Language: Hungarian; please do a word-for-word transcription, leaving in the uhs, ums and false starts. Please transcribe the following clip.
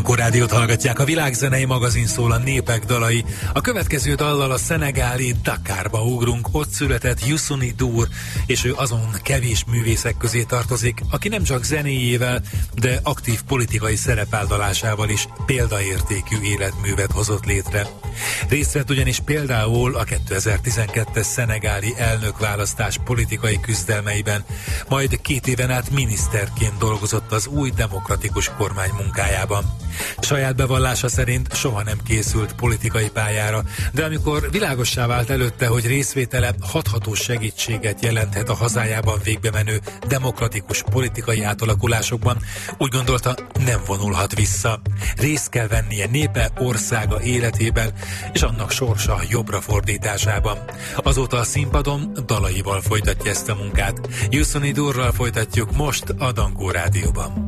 Dankó Rádiót hallgatják, a világzenei magazin szól, a népek dalai. A következő dallal a szenegáli Dakarba ugrunk, ott született Youssou N'Dour, és ő azon kevés művészek közé tartozik, aki nem csak zenéjével, de aktív politikai szerepvállalásával is példaértékű életművet hozott létre. Részt vett ugyanis például a kétezer-tizenkettes szenegáli elnökválasztás politikai küzdelmeiben, majd két éven át miniszterként dolgozott az új demokratikus kormány munkájában. Saját bevallása szerint soha nem készült politikai pályára, de amikor világossá vált előtte, hogy részvétele hathatós segítséget jelenthet a hazájában végbe menő demokratikus politikai átalakulásokban, úgy gondolta, nem vonulhat vissza. Részt kell vennie népe, országa életében, és annak sorsa jobbra fordításában. Azóta a színpadon dalaival folytatja ezt a munkát. Youssou N'Dourral folytatjuk most a Dankó Rádióban.